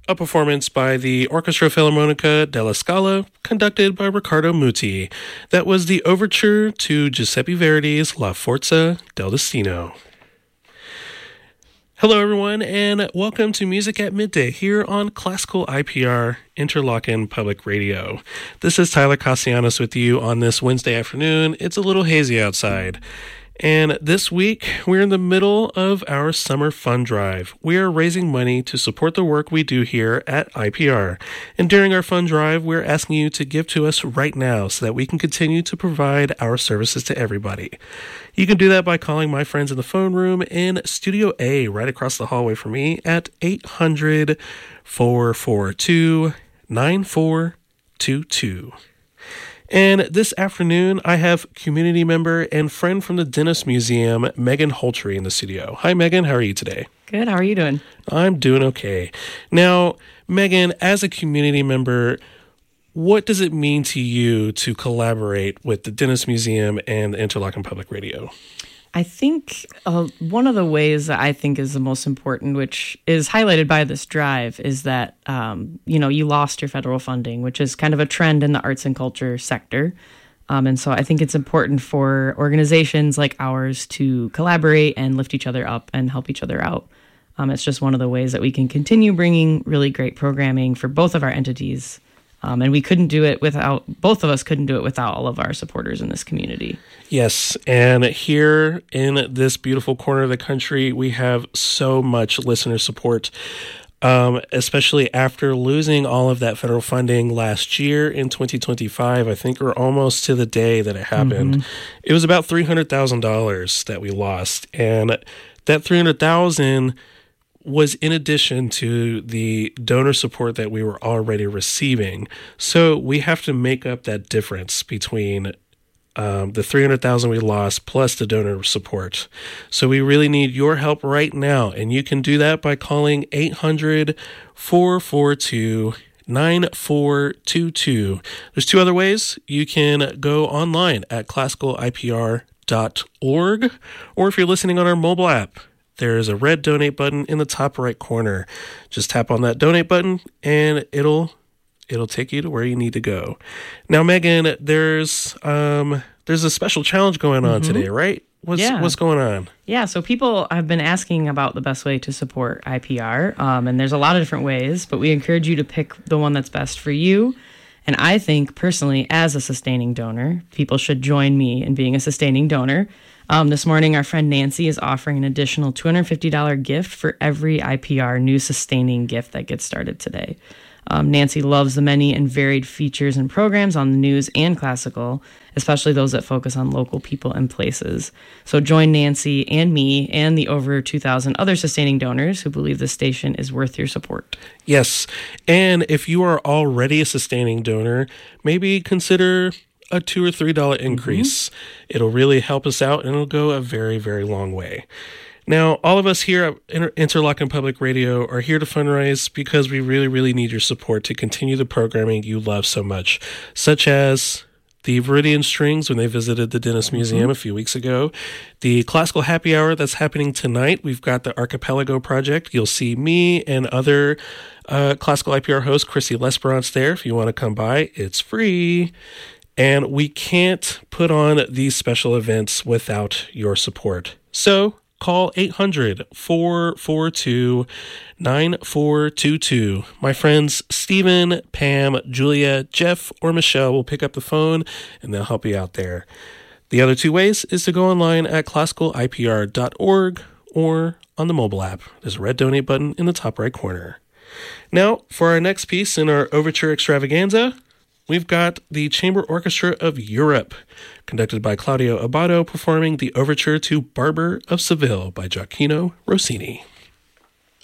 a performance by the Orchestra Filarmonica della Scala, conducted by Riccardo Muti. That was the overture to Giuseppe Verdi's La Forza del Destino. Hello, everyone, and welcome to Music at Midday here on Classical IPR Interlochen Public Radio. This is Tyler Castellanos with you on this Wednesday afternoon. It's a little hazy outside. And this week, we're in the middle of our summer fund drive. We are raising money to support the work we do here at IPR. And during our fund drive, we're asking you to give to us right now so that we can continue to provide our services to everybody. You can do that by calling my friends in the phone room in Studio A right across the hallway from me at 800-442-9422. And this afternoon, I have community member and friend from the Dennis Museum, Megan Holtry, in the studio. Hi, Megan. How are you today? Good. How are you doing? I'm doing okay. Now, Megan, as a community member, what does it mean to you to collaborate with the Dennis Museum and the Interlochen Public Radio? I think one of the ways that I think is the most important, which is highlighted by this drive, is that, you lost your federal funding, which is kind of a trend in the arts and culture sector. And so I think it's important for organizations like ours to collaborate and lift each other up and help each other out. It's just one of the ways that we can continue bringing really great programming for both of our entities. And we couldn't do it without, both of us couldn't do it without all of our supporters in this community. Yes, and here in this beautiful corner of the country, we have so much listener support, especially after losing all of that federal funding last year in 2025. I think we're almost to the day that it happened. Mm-hmm. It was about $300,000 that we lost, and that $300,000 was in addition to the donor support that we were already receiving. So we have to make up that difference between the $300,000 we lost plus the donor support. So we really need your help right now, and you can do that by calling 800-442-9422. There's two other ways. You can go online at classicalipr.org, or if you're listening on our mobile app, there is a red donate button in the top right corner. Just tap on that donate button and it'll take you to where you need to go. Now, Megan, there's a special challenge going on today, right? What's going on? Yeah, so people have been asking about the best way to support IPR, and there's a lot of different ways, but we encourage you to pick the one that's best for you. And I think, personally, as a sustaining donor, people should join me in being a sustaining donor. This morning, our friend Nancy is offering an additional $250 gift for every IPR new sustaining gift that gets started today. Nancy loves the many and varied features and programs on the news and classical, especially those that focus on local people and places. So join Nancy and me and the over 2,000 other sustaining donors who believe this station is worth your support. Yes, and if you are already a sustaining donor, maybe consider a $2 or $3 increase. Mm-hmm. It'll really help us out, and it'll go a very, very long way. Now, all of us here at Interlochen Public Radio are here to fundraise because we really, really need your support to continue the programming you love so much, such as the Viridian Strings when they visited the Dennis Museum a few weeks ago, the Classical Happy Hour that's happening tonight. We've got the Archipelago Project. You'll see me and other Classical IPR host Chrissy Lesperance there. If you want to come by, it's free. And we can't put on these special events without your support. So call 800-442-9422. My friends Stephen, Pam, Julia, Jeff, or Michelle will pick up the phone and they'll help you out there. The other two ways is to go online at classicalipr.org or on the mobile app. There's a red donate button in the top right corner. Now, for our next piece in our Overture Extravaganza, we've got the Chamber Orchestra of Europe, conducted by Claudio Abbado, performing the overture to Barber of Seville by Gioacchino Rossini.